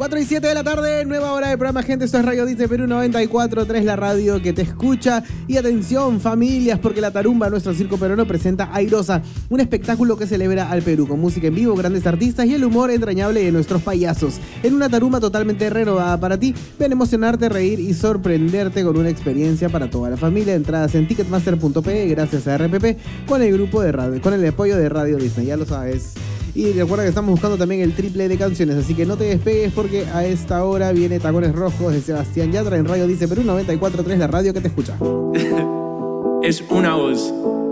4 y 7 de la tarde, nueva hora de programa, gente. Esto es Radio Disney Perú 94.3, la radio que te escucha. Y atención, familias, porque la Tarumba, nuestro circo peruano, presenta Airosa, un espectáculo que celebra al Perú con música en vivo, grandes artistas y el humor entrañable de nuestros payasos. En una tarumba totalmente renovada para ti, ven a emocionarte, reír y sorprenderte con una experiencia para toda la familia. Entradas en ticketmaster.pe, gracias a RPP, con el grupo de radio, con el apoyo de Radio Disney, ya lo sabes. Y recuerda que estamos buscando también el triple de canciones, así que no te despegues porque a esta hora viene Tacones Rojos de Sebastián Yatra en Radio Dice Perú 94.3, la radio que te escucha. Es una voz.